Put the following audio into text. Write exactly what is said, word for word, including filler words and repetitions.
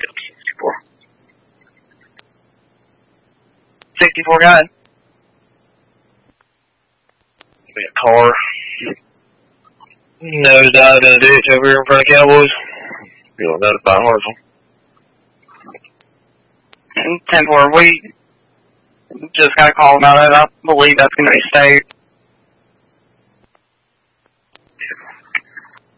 sixty-four. sixty-four, go ahead. Be a car. Nose dived in a ditch over here in front of Cowboys. You'll notify Hartsville. ten four, we just got a call about it. I believe that's going to be state.